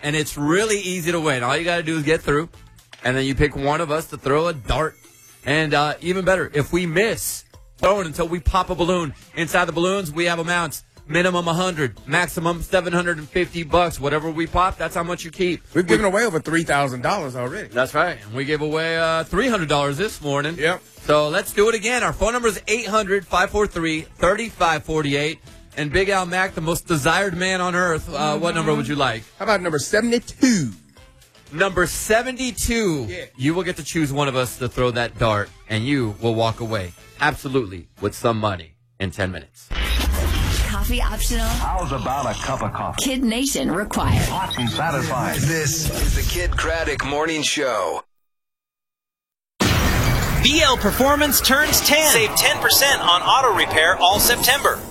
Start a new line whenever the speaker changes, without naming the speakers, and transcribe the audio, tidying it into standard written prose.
and it's really easy to win. All you got to do is get through, and then you pick one of us to throw a dart. And even better, if we miss, throw it until we pop a balloon. Inside the balloons, we have amounts. Minimum 100, maximum $750. Whatever we pop, that's how much you keep.
We've given away over $3,000 already.
That's right. We gave away $300 this morning.
Yep.
So let's do it again. Our phone number is 800-543-3548. And Big Al Mack, the most desired man on earth, what number would you like?
How about number 72?
Number 72.
Yeah.
You will get to choose one of us to throw that dart, and you will walk away absolutely with some money in 10 minutes.
Coffee optional.
How's about a cup of coffee?
Kid Nation required.
Hot and satisfying.
This is the Kid Craddock Morning Show.
BL Performance turns 10. Save 10% on auto repair all September.